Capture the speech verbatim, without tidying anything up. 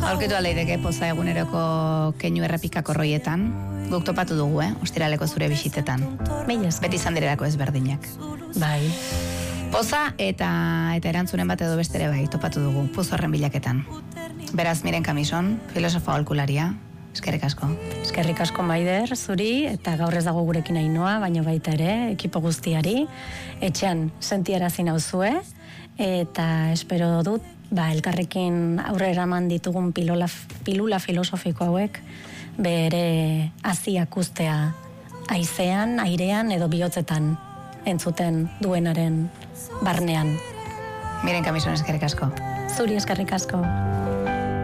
Aurkitu aleideke poza eguneroko keinu errepikako roietan. Guk topatu dugu, eh? Ostiraleko zure bisitetan. Behiz. Beti izan direlako ezberdinak. Bai. Poza eta eta erantzunen bat edo bestere bai, topatu dugu, poz horren bilaketan. Beraz, Miren Kamison, filosofo aholkularia, eskerrik asko. Eskerrik asko Maider, zuri, eta gaur ez dago gurekin Ainoa, baina baita ere, ekipo guztiari, etxean sentiarazi nauzue, eta espero dut, ba, elkarrekin aurrera eman ditugun pilula, pilula filosofiko hauek, bere haziak ustea haizean, airean edo bihotzetan entzuten duenaren barnean. Miren Kamison, eskerrik asko. Zuri eskerrik asko.